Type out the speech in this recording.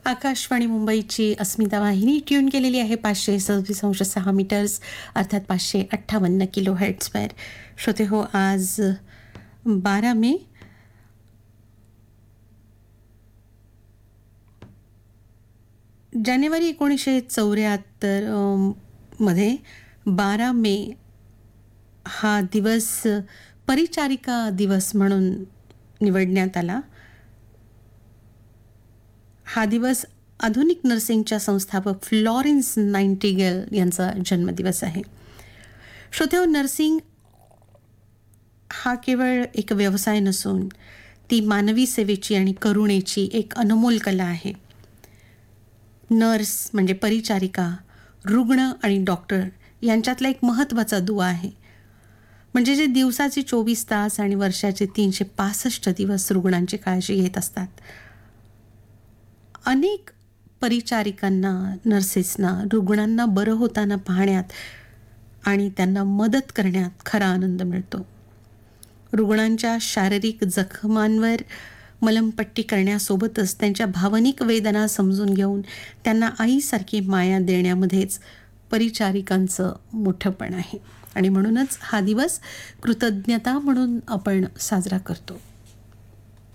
आकाशवाणी मुंबईची अस्मिता वाहिनी ट्यून केलेली आहे 526.6 मीटर्स अर्थात 558 किलो हर्ट्झवर. श्रोते हो, आज 12 मे जानेवारी 1974 मध्ये 12 मे हा दिवस परिचारिका दिवस म्हणून निवडण्यात आला. हा दिवस आधुनिक नर्सिंगच्या संस्थापक फ्लॉरेन्स नाइटिंगेल यांचा जन्मदिवस आहे. श्रोतेहो, नर्सिंग हा केवळ एक व्यवसाय नसून ती मानवी सेवेची आणि करुणेची एक अनमोल कला आहे. नर्स म्हणजे परिचारिका, रुग्ण आणि डॉक्टर यांच्यातला एक महत्त्वाचा दुवा आहे. म्हणजे जे दिवसाचे 24 तास आणि वर्षाचे 365 दिवस रुग्णांची काळजी घेत असतात. अनेक परिचारिकांना, नर्सेसना रुग्णांना बरं होताना पाहण्यात आणि त्यांना मदत करण्यात खरा आनंद मिळतो. रुग्णांच्या शारीरिक जखमांवर मलमपट्टी करण्यासोबतच त्यांच्या भावनिक वेदना समजून घेऊन त्यांना आईसारखी माया देण्यामध्येच परिचारिकांचं मोठेपण आहे. आणि म्हणूनच हा दिवस कृतज्ञता म्हणून आपण साजरा करतो.